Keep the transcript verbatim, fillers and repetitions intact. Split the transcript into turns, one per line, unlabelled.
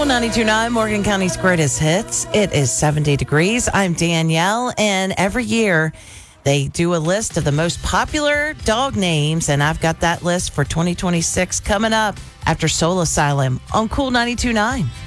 Cool ninety-two point nine, Morgan County's greatest hits. It is seventy degrees. I'm Danielle, and every year they do a list of the most popular dog names, and I've got that list for twenty twenty-six coming up after Soul Asylum on Cool ninety-two point nine.